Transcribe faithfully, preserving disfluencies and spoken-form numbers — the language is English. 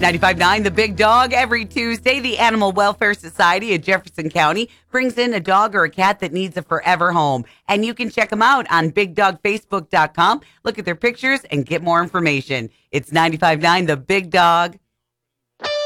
ninety-five point nine The Big Dog. Every Tuesday, the Animal Welfare Society of Jefferson County brings in a dog or a cat that needs a forever home. And you can check them out on big dog facebook dot com. Look at their pictures and get more information. It's ninety-five point nine The Big Dog.